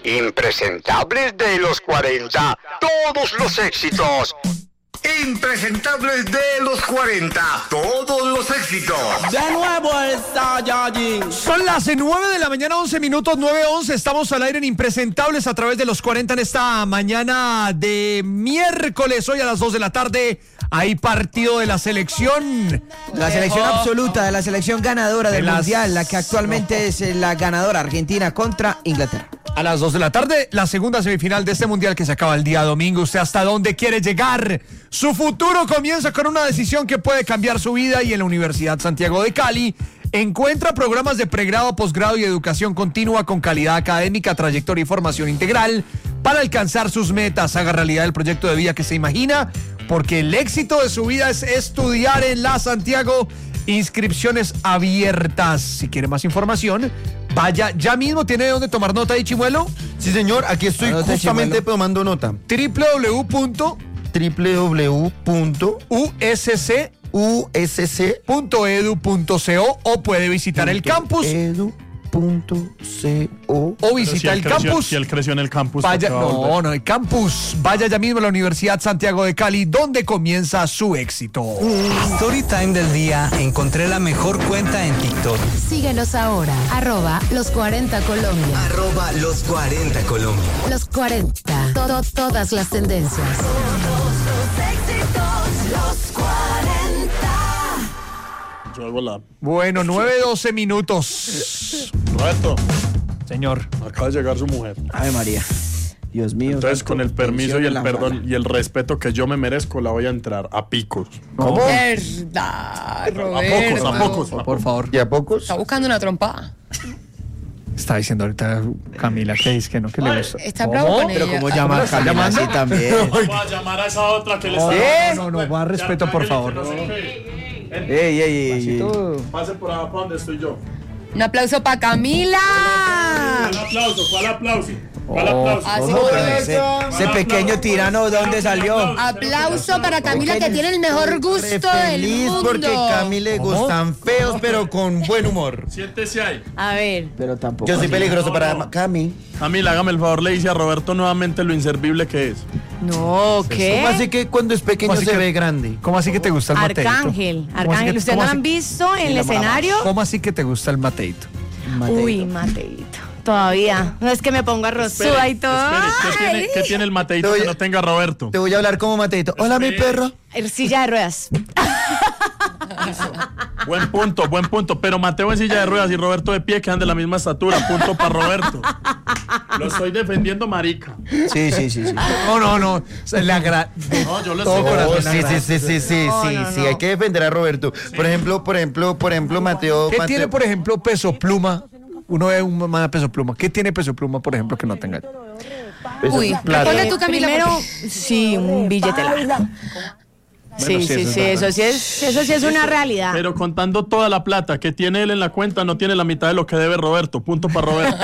Impresentables de los 40. Todos los éxitos. Impresentables de los 40. Todos los éxitos. De nuevo el Saiyajin. Son las 9 de la mañana, 11 minutos, 9:11. Estamos al aire en Impresentables a través de los 40 en esta mañana de miércoles. Hoy a las 2 de la tarde hay partido de la selección. La selección absoluta, de la selección ganadora del Mundial, la que actualmente es la ganadora, Argentina contra Inglaterra. A las 2 de la tarde, la segunda semifinal de este Mundial que se acaba el día domingo. ¿Usted hasta dónde quiere llegar? Su futuro comienza con una decisión que puede cambiar su vida, y en la Universidad Santiago de Cali encuentra programas de pregrado, posgrado y educación continua con calidad académica, trayectoria y formación integral para alcanzar sus metas. Haga realidad el proyecto de vida que se imagina, porque el éxito de su vida es estudiar en la Santiago. Inscripciones abiertas. Si quiere más información, vaya ya mismo. ¿Tiene dónde tomar nota ahí, Chimuelo? Sí, señor, aquí estoy justamente tomando nota. www.usc.edu.co o puede visitar el campus. O visita el campus. Si él creció en el campus. Vaya, no, el campus. Vaya ya mismo a la Universidad Santiago de Cali, donde comienza su éxito. Storytime del día. Encontré la mejor cuenta en TikTok. Síguenos ahora. @los40 Colombia. @los40 Colombia. Los 40. Todas las tendencias. Todos los éxitos. Los 40. Yo hago la... Bueno, 9:12 minutos. Roberto. Señor. Acaba de llegar su mujer. Ave María. Dios mío. Entonces, con el permiso y el perdón y el respeto que yo me merezco, la voy a entrar a picos. ¿Cómo? Verdad, Roberto. A pocos. Por favor. ¿Y a pocos? Está buscando una trompada. Está diciendo ahorita Camila que dice que no, que le gusta. Está bravo con Pero ella. cómo llama a Camila así también. Voy a llamar a esa otra que le está... No, más respeto, por favor. Ey. Pase por abajo donde estoy yo. Un aplauso para Camila. ¿Cuál aplauso? Así Ese pequeño tirano, ¿de dónde salió? Aplauso para Camila, que tiene el mejor gusto del Feliz mundo. porque Camila le gustan feos, pero con buen humor. Siéntese ahí. A ver. Pero tampoco. Yo soy peligroso para Cami. Camila, hágame el favor, le dice a Roberto nuevamente lo inservible que es. No, ¿qué? ¿Cómo así que cuando es pequeño se ve grande? ¿Cómo así que te gusta el mateito? Arcángel. ¿Ustedes no lo han visto en el escenario? ¿Cómo así que te gusta el mateito? Uy, Mateito. Todavía. No es que me pongo arrozuda y todo. Espere, ¿qué tiene el Mateito que no tenga Roberto? Te voy a hablar como Mateito. Hola, mi perro. Silla de ruedas. Buen punto. Pero Mateo en silla de ruedas y Roberto de pie quedan de la misma estatura. Punto para Roberto. Lo estoy defendiendo, marica. Sí. No. No, yo lo estoy. Sí, hay que defender a Roberto. Por ejemplo, Mateo. ¿Qué tiene, por ejemplo, Peso Pluma? Uno ve un man a Peso Pluma. ¿Qué tiene Peso Pluma, por ejemplo, que no tenga? Uy, ponle tú, Camila. Primero, sí, un billete largo. Sí, eso sí es una realidad. Pero contando toda la plata que tiene él en la cuenta, no tiene la mitad de lo que debe Roberto. Punto para Roberto.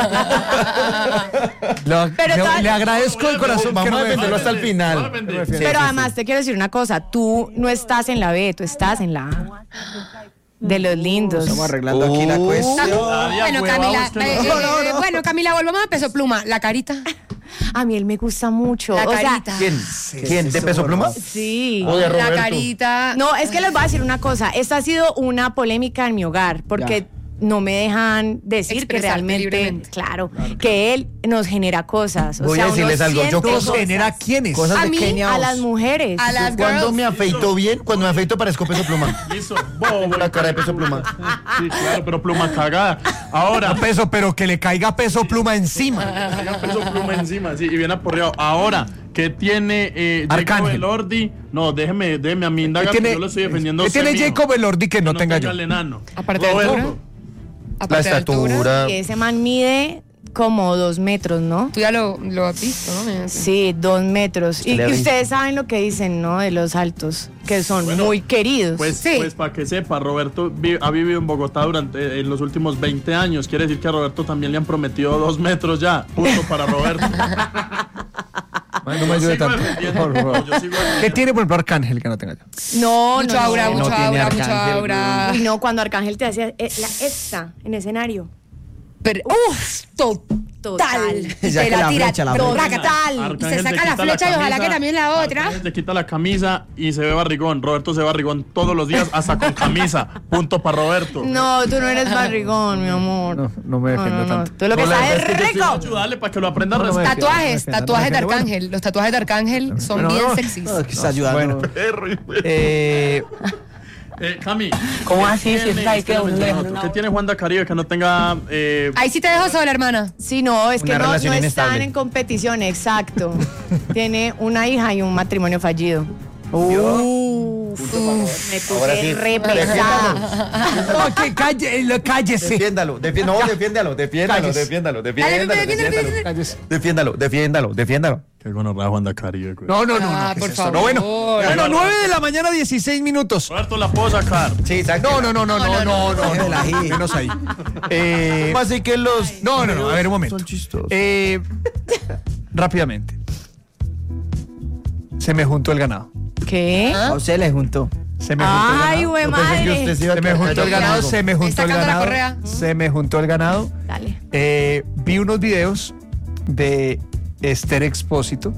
Le agradezco de corazón. Vamos a defenderlo hasta el final. Pero además te quiero decir una cosa. Tú no estás en la B, tú estás en la A. De los lindos. Estamos arreglando aquí la cuestión. Bueno, Camila, volvamos a Peso Pluma. La carita. A mí él me gusta mucho. La carita. ¿Quién? ¿De Peso Pluma? Sí. La carita. No, es que les voy a decir una cosa. Esta ha sido una polémica en mi hogar, porque no me dejan decir que realmente, claro, que él nos genera cosas. Voy a decirles algo. ¿Nos genera quiénes? Cosas a de mí, Kenia. a las mujeres. A las Cuando me afeito bien, cuando me afeito parezco Peso Pluma. Listo. La cara de Peso Pluma. Sí, claro, pero Pluma cagada. Ahora. Pero que le caiga Peso Pluma encima. Peso Pluma encima, sí, y bien aporreado. Ahora, ¿qué tiene Jacob Elordi? No, déjeme a mí indagar, yo lo estoy defendiendo. ¿Qué tiene Jacob Elordi que no tenga yo? El enano. Aparte de altura. La estatura. Y ese man mide como 2 metros, ¿no? Tú ya lo has visto, ¿no? Sí, 2 metros. Y ustedes saben lo que dicen, ¿no? De los altos, que son muy queridos. Pues para que sepa, Roberto ha vivido en Bogotá en los últimos 20 años. Quiere decir que a Roberto también le han prometido 2 metros ya. Punto para Roberto. No me ayude tanto. ¿Qué tiene, por ejemplo, Arcángel que no tenga yo? Mucho aura. aura. Y no, cuando Arcángel te hacía esta en escenario. Pero, Total. Ya Te que la la tira. flecha, la flecha. Total. Y Arcángel se se saca la quita flecha y ojalá camisa, que también la otra. Arcángel se quita la camisa y se ve barrigón. Roberto se ve barrigón todos los días, hasta con camisa. Punto para Roberto. No, tú no eres barrigón, mi amor. No me defiendo tanto. Tú lo que sabes es rico. Ayudarle para que lo aprenda a No, no me respetar. Tatuajes, Bueno. tatuajes de Arcángel. Los tatuajes de Arcángel son Bueno, bien no. sexys. No, que está ayudando. Cami. ¿Cómo así? ¿Qué Si tiene, sabes que uno le deja ¿Qué tiene Juan da Caribe que no tenga... Ahí sí te dejo sola, hermana. Sí, no, es que Una no relación están inestable. en competición, exacto. Tiene una hija y un matrimonio fallido. Me Ahora puse sí. re pesada. No, que cállese. Defiéndalo, defiéndalo. Qué gonorrea Juan da Caribe, güey. No, Ah, ¿qué por es esto? favor. No, bueno, 9 de la mañana, 16 minutos. Roberto la puedo sacar. Sí, No. Déjela ahí. Menos ahí. Así que los... No, a ver un momento. Son chistosos. Rápidamente. Se me juntó el ganado. ¿Qué? A usted le juntó. Se me juntó el Ay, ganado. güey, Yo pensé que madre. usted se iba a Se me quedar juntó el callado. ganado, se me juntó el sacando la ganado. correa. Se me juntó el ganado. Dale. Vi unos videos de Esther Expósito.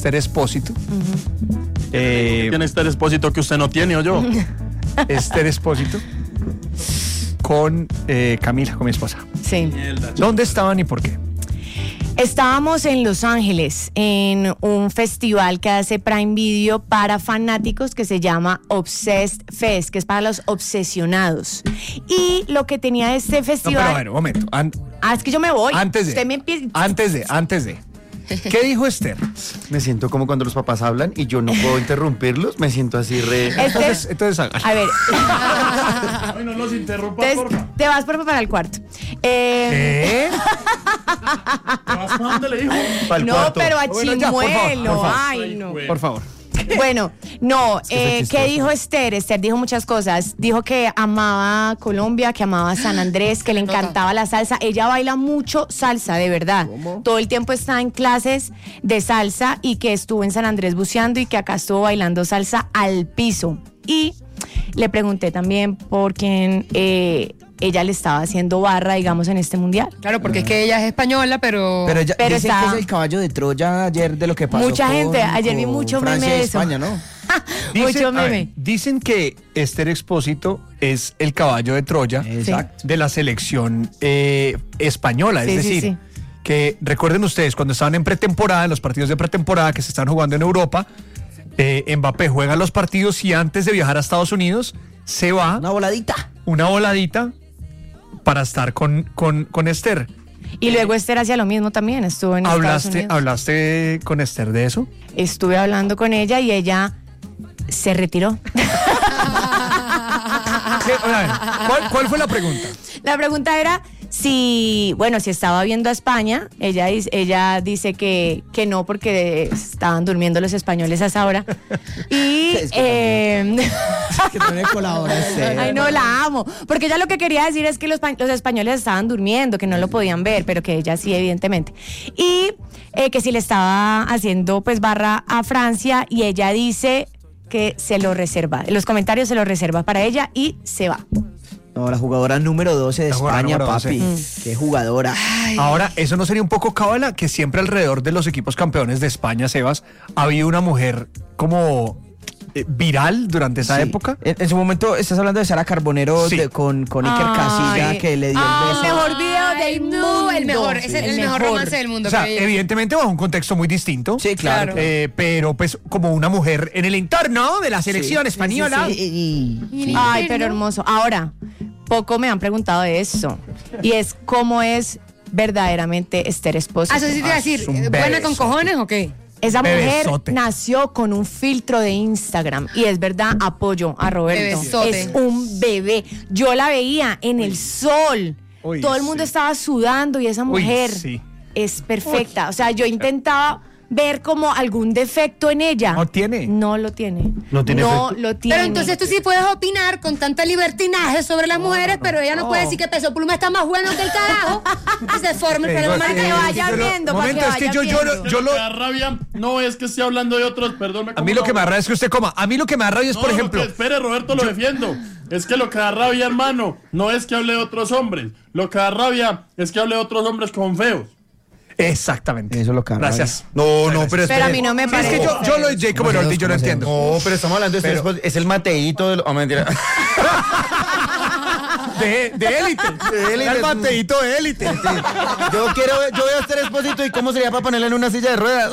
Tiene este expósito que usted no tiene, o yo. Esther Expósito. Con Camila, con mi esposa. Sí. ¿Dónde estaban y por qué? Estábamos en Los Ángeles en un festival que hace Prime Video para fanáticos que se llama Obsessed Fest, que es para los obsesionados. Y lo que tenía este No, festival... pero bueno, un momento. es que yo me voy. Antes de. Usted me empieza... Antes de. ¿Qué dijo Esther? Me siento como cuando los papás hablan y yo no puedo interrumpirlos. Me siento así re... Entonces hágalo. A ver, Ay, no los interrumpa, entonces, porfa. te vas para el cuarto. ¿Qué? ¿Te vas para dónde le dijo? Pa'l No, cuarto. pero a Bueno, ya, por favor, Chimuelo. por favor. Ay, no. Por favor. Bueno, no, que fue ¿qué chistoso. dijo Esther? Esther dijo muchas cosas. Dijo que amaba Colombia, que amaba San Andrés, que le encantaba la salsa. Ella baila mucho salsa, de verdad. Todo el tiempo está en clases de salsa y que estuvo en San Andrés buceando y que acá estuvo bailando salsa al piso. Y le pregunté también por quién ella le estaba haciendo barra, digamos, en este mundial. Claro, porque es que ella es española, pero... Pero Pero dicen está- que es el caballo de Troya ayer de lo que pasó. Mucha gente, ayer vi mucho Francia meme y de eso. España, ¿no? Mucho a ver, meme. dicen que Esther Expósito es el caballo de Troya Exacto. de la selección española. Sí, Es sí, decir, sí. que recuerden ustedes, cuando estaban en pretemporada, en los partidos de pretemporada que se están jugando en Europa, Mbappé juega los partidos y antes de viajar a Estados Unidos se va Una voladita. una voladita para estar con Esther. Y luego Esther hacía lo mismo también, estuvo en Estados Unidos. ¿Hablaste con Esther de eso? Estuve hablando con ella y ella se retiró. A ver, ¿cuál fue la pregunta? La pregunta era si estaba viendo a España. Ella dice que no, porque estaban durmiendo los españoles a esa hora. Y Que no le colabora Esther. ay, no, la amo. Porque ella lo que quería decir es que los españoles estaban durmiendo, que no lo podían ver, pero que ella sí, evidentemente. Y que si le estaba haciendo pues barra a Francia, y ella dice que se lo reserva. En los comentarios se lo reserva para ella y se va. No, la jugadora número 12 de La jugadora España, número 12. papi. Qué jugadora. Ahora, ¿eso no sería un poco cábala? Que siempre alrededor de los equipos campeones de España, Sebas, ha habido una mujer como viral durante esa Sí. época. En su momento estás hablando de Sara Carbonero Sí. con Iker Ay. Casilla, que le dio el El beso. mejor video del mundo. el mejor, es Sí, el mejor romance del mundo. O sea, que hay. evidentemente bajo un contexto muy distinto. Sí, claro. Pero pues como una mujer en el entorno de la selección española. Ay, pero hermoso. Ahora, poco me han preguntado de eso. Y es cómo es verdaderamente Esther Expósito. Eso sí te iba a decir, es un ¿buena beso. con cojones o qué? Esa mujer Bebesote. nació con un filtro de Instagram y es verdad, apoyo a Roberto. Bebesote. Es un bebé. Yo la veía en el sol. Uy, Todo el mundo sí. estaba sudando y esa mujer sí. es perfecta. O sea, yo intentaba ver como algún defecto en ella. ¿No tiene? No lo tiene. No tiene No efecto. lo tiene. Pero entonces tú sí puedes opinar con tanta libertinaje sobre las mujeres, pero ella no puede decir que Peso Pluma está más bueno que el carajo. Y se forma el problema. para que vaya pero, viendo, para momento, que es que vaya yo viendo. lo... Lo que da rabia no es que esté hablando de otros, perdón. A mí lo que me da rabia es que usted coma. A mí lo que me da rabia es, por ejemplo... Espere, Roberto, lo defiendo. Es que lo que da rabia, hermano, no es que hable de otros hombres. Lo que da rabia es que hable de otros hombres con feos. Exactamente. Eso lo cambia. Gracias. No, pero Pero a mí no me Es parece. que yo lo de Jacob Elordi, yo no entiendo. No, pero estamos hablando de es el Mateito de oh, mentira. De élite. El Mateito de élite. Yo voy a ser Expósito y cómo sería para ponerle en una silla de ruedas.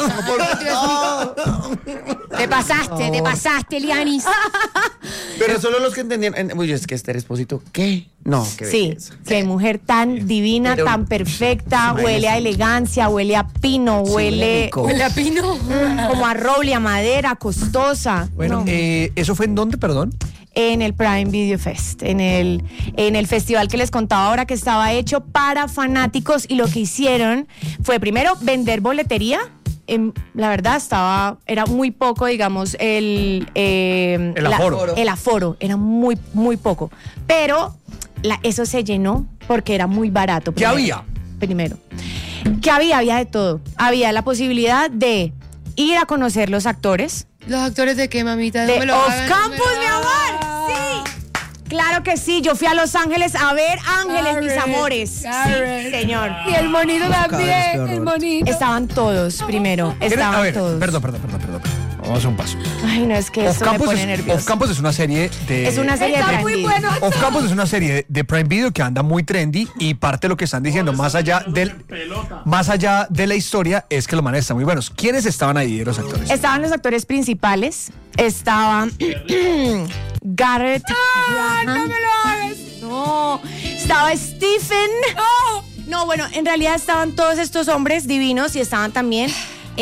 Te pasaste, Lianis. Pero solo los que entendían. Uy, es que Esther Expósito, ¿qué? No, qué Sí, belleza. qué mujer tan divina, Pero- tan perfecta, huele a elegancia, huele a pino, huele rico. Huele a pino. como a roble, a madera, costosa. Bueno, No. ¿eso fue en dónde, perdón? En el Prime Video Fest, en el festival que les contaba ahora, que estaba hecho para fanáticos, y lo que hicieron fue primero vender boletería. La verdad era muy poco, digamos, el aforo. el aforo era muy poco, pero eso se llenó porque era muy barato. ¿Qué había? Primero, ¿qué había? Había de todo. Había la posibilidad de ir a conocer los actores. ¿Los actores de qué, mamita? De No me lo Off hagan, no Campus, me lo mi amor. hagan. Sí. Claro que sí. Yo fui a Los Ángeles a ver Ángeles, mis amores. Garrett. Sí, señor. Y el monito también, el monito. Estaban todos primero. Estaban A ver, todos. perdón. Vamos a hacer un paso. Ay, no, es que Off eso me Campus, pone nerviosa. Off Campus es una serie de... Es una serie de Está Prime muy Video. bueno. Off Campus es una serie de Prime Video que anda muy trendy, y parte de lo que están diciendo, más allá de la historia, es que los manes están muy buenos. ¿Quiénes estaban ahí de los actores? Estaban los actores principales. Estaban Garrett. No me lo hagas. No. Estaba Stephen. No, bueno, en realidad estaban todos estos hombres divinos, y estaban también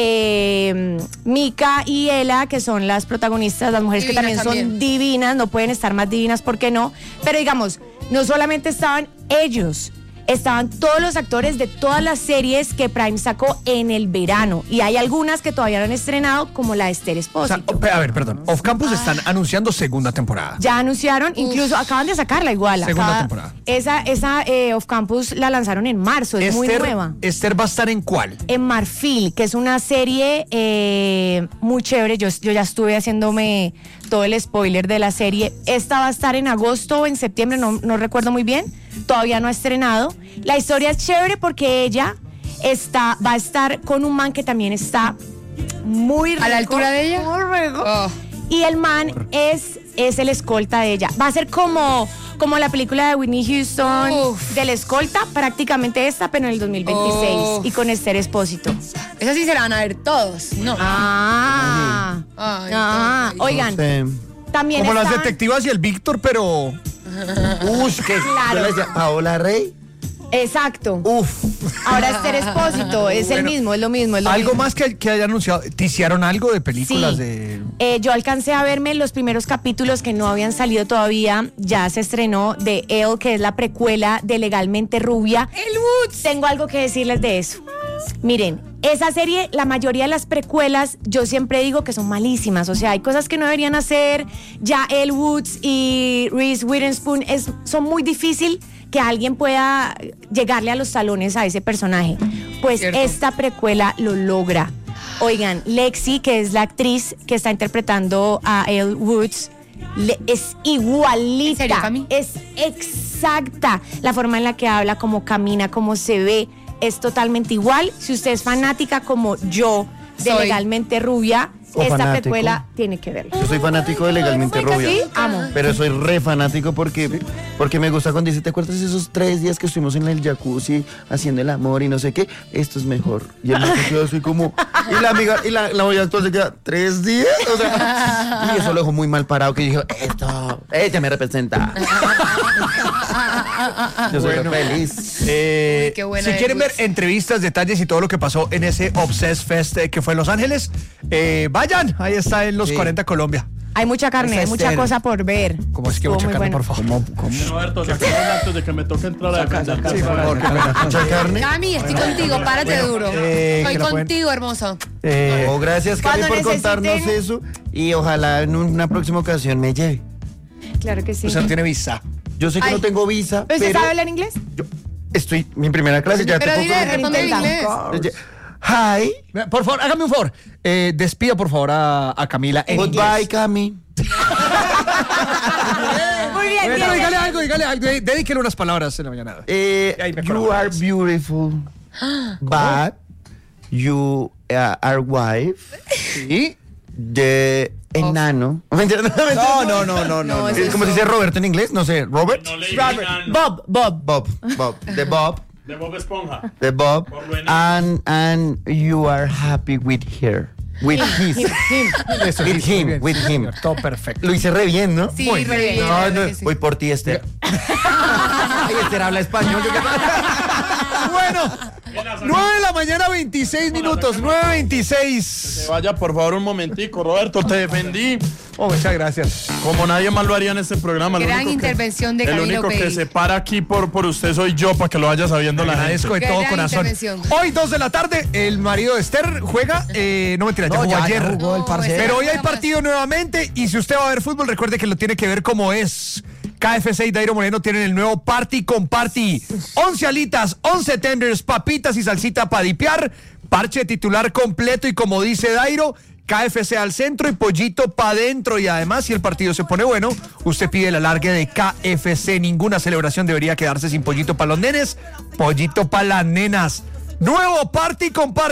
Mika y Ella, que son las protagonistas, las mujeres Divinas que también son también. divinas, no pueden estar más divinas, ¿por qué no? Pero digamos, no solamente estaban ellos, estaban todos los actores de todas las series que Prime sacó en el verano, y hay algunas que todavía no han estrenado, como la de Esther O sea, Expósito. a ver, perdón. Off Campus están anunciando segunda temporada. Ya anunciaron, incluso acaban de sacarla igual. Segunda temporada. Esa Off Campus la lanzaron en marzo, es muy nueva. Esther va a estar en ¿cuál? En Marfil, que es una serie muy chévere. Yo ya estuve haciéndome todo el spoiler de la serie. Esta va a estar en agosto o en septiembre, no recuerdo muy bien. Todavía no ha estrenado. La historia es chévere porque ella va a estar con un man que también está muy rico. ¿A la altura de ella? Muy rico. Oh. Y el man es el escolta de ella. Va a ser como la película de Whitney Houston, Uf. del escolta, prácticamente esta, pero en el 2026. Uf. Y con Esther Expósito. Esas sí se la van a ver todos. No. Ay, Oigan, también Como las estaban- detectivas y el Víctor, pero... Uy, ¿qué? Claro. Yo le decía, Paola Rey. Exacto. Uf. Ahora Esther Expósito, es el mismo, es lo mismo. Algo más que haya anunciado. ¿Te hicieron algo de películas Sí. de...? Yo alcancé a verme los primeros capítulos que no habían salido todavía. Ya se estrenó de Elle, que es la precuela de Legalmente Rubia. El Woods. Tengo algo que decirles de eso. Miren, esa serie, la mayoría de las precuelas, yo siempre digo que son malísimas. O sea, hay cosas que no deberían hacer. Ya Elle Woods y Reese Witherspoon son muy difícil que alguien pueda llegarle a los talones a ese personaje. Pues Cierto. esta precuela lo logra. Oigan, Lexi, que es la actriz que está interpretando a Elle Woods, es igualita. ¿En serio, Cami? Es exacta. La forma en la que habla, cómo camina, cómo se ve, es totalmente igual. Si usted es fanática como yo de Soy. Legalmente Rubia, O esta fanático. precuela tiene que verla. Yo soy fanático de Legalmente Rubia. ¿Sí? Amo. Pero soy re fanático porque me gusta cuando dice, ¿te acuerdas esos 3 días que estuvimos en el jacuzzi haciendo el amor y no sé qué? Esto es mejor. Y el se queda así como... Y la amiga, y la amiga actual se queda, ¿3 días? O sea, y eso lo dejó muy mal parado, que dijo, ella me representa. Yo soy re feliz. Qué buena Si es, quieren ver Woods. entrevistas, detalles y todo lo que pasó en ese Obsessed Fest que fue en Los Ángeles, vayan, ahí está en Los 40 Colombia. Hay mucha carne, Esa hay mucha Esther. cosa por ver. Como es que Estuvo mucha muy carne, bueno. por favor. Roberto, sacamos antes de que me toque entrar a defender. Sí, por favor, qué pena. Mucha carne. Cami, estoy contigo, párate duro. que Estoy la pueden- contigo, hermoso. Oh, gracias, Cami, Cuando por contarnos necesiten- eso. Y ojalá en una próxima ocasión me lleve. Claro que sí. Usted no tiene visa. Yo sé que Ay. no tengo visa, ¿Pero usted pero sabe hablar inglés? yo estoy en primera clase. Ya Pero te dile, puedo responde en Intenta. inglés. Hi. Por favor, hágame un favor. Despida, por favor, a Camila en Goodbye, inglés. Cami. Muy bien, Bueno, bien. dígale algo. Dedíquele unas palabras en la mañana. Ahí mejoramos. You are beautiful. But you are wife de enano. No. Es como se dice Roberto en inglés, no sé, Robert. Bob. The Bob. De Bob Esponja. The Bob. And you are happy with her. With him. Todo perfecto. Lo hice re bien, ¿no? Sí, re bien. Voy por ti, Esther. Ay, Esther habla español. Bueno, 9 de la mañana, 26 minutos, 9:26. Se vaya, por favor, un momentico, Roberto, te defendí. Oh, muchas gracias. Como nadie más lo haría en este programa. Gran intervención de Camilo El único que Pei. se para aquí por usted soy yo, para que lo vaya sabiendo la gente. Agradezco de todo Gran corazón. intervención. Hoy, 2 de la tarde, el marido de Esther juega. No, mentira, ya jugó ayer. Ya jugó el parcero. Pero hoy hay partido nuevamente y si usted va a ver fútbol, recuerde que lo tiene que ver como es. KFC y Dairo Moreno tienen el nuevo Party con Party. 11 alitas, 11 tenders, papitas y salsita para dipear. Parche titular completo y como dice Dairo, KFC al centro y pollito para adentro. Y además, si el partido se pone bueno, usted pide el alargue de KFC. Ninguna celebración debería quedarse sin pollito para los nenes, pollito para las nenas. Nuevo Party con Party.